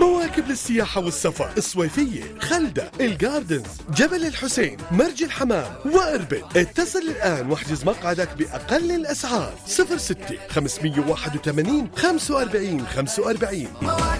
مواكب للسياحة والسفر، الصويفية، خلدة، الجاردنز، جبل الحسين، مرج الحمام وإربد. اتصل الآن واحجز مقعدك بأقل الأسعار. 06 581 45 45.